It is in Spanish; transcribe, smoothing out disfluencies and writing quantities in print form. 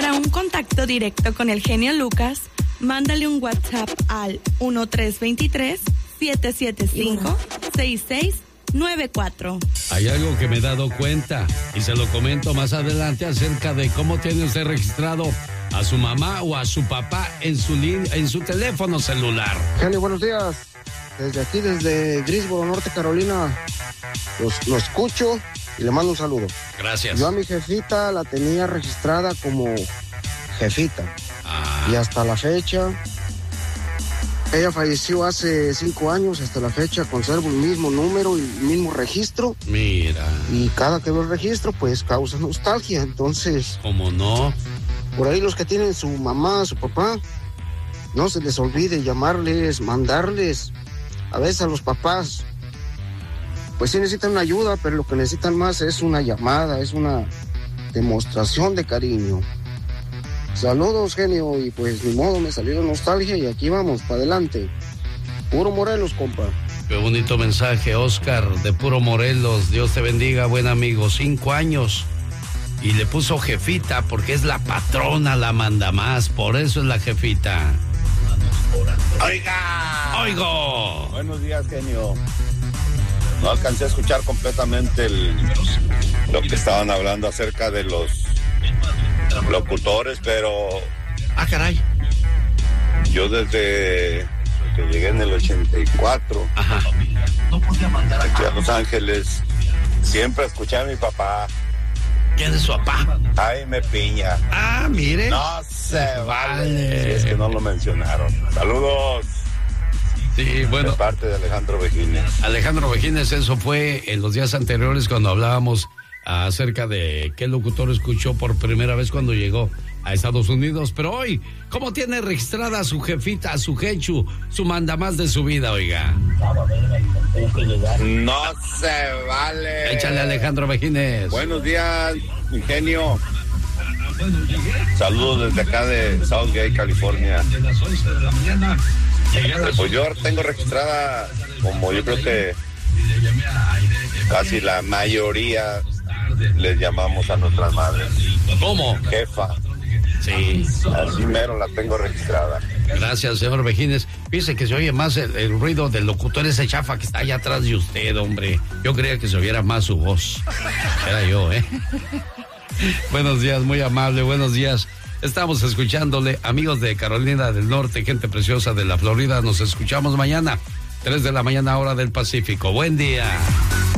Para un contacto directo con el genio Lucas, mándale un WhatsApp al 1323-775-6694. Hay algo que me he dado cuenta y se lo comento más adelante acerca de cómo tiene usted registrado a su mamá o a su papá en su teléfono celular. Genio, buenos días. Desde aquí, desde Greensboro, Norte Carolina, lo escucho y le mando un saludo. Gracias. Yo a mi jefita la tenía registrada como jefita. Y hasta la fecha, ella falleció hace 5 años, hasta la fecha conservo el mismo número y el mismo registro. Mira. Y cada que veo el registro, pues causa nostalgia, entonces... ¿Cómo no? Por ahí los que tienen su mamá, su papá, no se les olvide llamarles, mandarles. A veces a los papás, pues sí necesitan una ayuda, pero lo que necesitan más es una llamada, es una demostración de cariño. Saludos, genio, y pues ni modo, me salió nostalgia y aquí vamos, para adelante. Puro Morelos, compa. Qué bonito mensaje, Oscar, de Puro Morelos. Dios te bendiga, buen amigo. 5 años. Y le puso jefita porque es la patrona, la manda más, por eso es la jefita. ¡Oiga! ¡Oigo! Buenos días, genio. No alcancé a escuchar completamente lo que estaban hablando acerca de los locutores, pero... ¡Ah, caray! Yo desde que llegué en el 84, ajá, aquí a Los Ángeles, siempre escuché a mi papá. ¿Quién es su papá? Jaime Piña. Ah, mire. No se vale. Si es que no lo mencionaron. Saludos. Sí, bueno. De parte de Alejandro Vejines. Alejandro Vejines, eso fue en los días anteriores cuando hablábamos acerca de qué locutor escuchó por primera vez cuando llegó a Estados Unidos. Pero hoy, ¿cómo tiene registrada a su jefita, a su jechu, su mandamás de su vida, oiga? No se vale. Échale, Alejandro Vejines. Buenos días, ingenio. Saludos desde acá de Southgate, California. Pues yo tengo registrada, como yo creo que casi la mayoría les llamamos a nuestras madres. ¿Cómo? Jefa. Sí. Así mero la tengo registrada. Gracias, señor Vejines. Fíjese que se oye más el ruido del locutor ese chafa que está allá atrás de usted, hombre. Yo creía que se oyera más su voz. Era yo, ¿eh? Buenos días, muy amable, buenos días. Estamos escuchándole, amigos de Carolina del Norte, gente preciosa de la Florida. Nos escuchamos mañana, 3 de la mañana, hora del Pacífico. Buen día.